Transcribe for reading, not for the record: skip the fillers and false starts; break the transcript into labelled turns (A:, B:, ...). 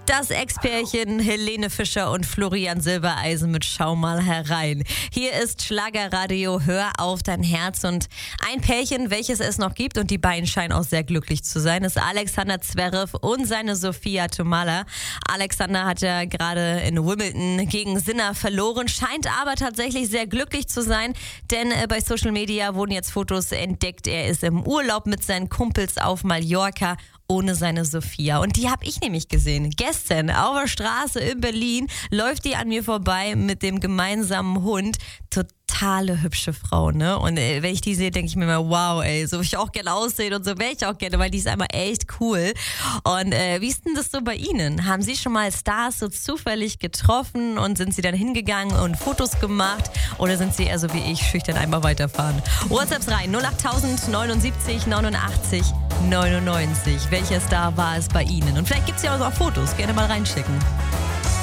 A: Das Ex-Pärchen Helene Fischer und Florian Silbereisen mit Schau mal herein. Hier ist Schlagerradio, hör auf dein Herz. Und ein Pärchen, welches es noch gibt, und die beiden scheinen auch sehr glücklich zu sein, ist Alexander Zverev und seine Sophia Tomalla. Alexander hat ja gerade in Wimbledon gegen Sinner verloren, scheint aber tatsächlich sehr glücklich zu sein, denn bei Social Media wurden jetzt Fotos entdeckt. Er ist im Urlaub mit seinen Kumpels auf Mallorca ohne seine Sophia. Und die habe ich nämlich gesehen. Gestern auf der Straße in Berlin läuft die an mir vorbei mit dem gemeinsamen Hund. Totale hübsche Frau, ne? Und wenn ich die sehe, denke ich mir immer, wow, ey, so will ich auch gerne aussehen und so wäre ich auch gerne, weil die ist einmal echt cool. Und wie ist denn das so bei Ihnen? Haben Sie schon mal Stars so zufällig getroffen und sind Sie dann hingegangen und Fotos gemacht? Oder sind Sie eher so wie ich, schüchtern einmal weiterfahren? WhatsApps rein, 08000 79 89 99. Welcher Star war es bei Ihnen? Und vielleicht gibt es ja auch Fotos, gerne mal reinschicken.